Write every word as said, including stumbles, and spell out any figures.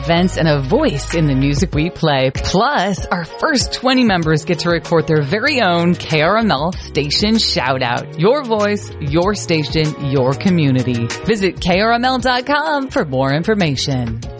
events and a voice in the music we play. Plus, our first twenty members get to record their very own K R M L station shout out. Your voice, your station, your community. Visit K R M L dot com for more information.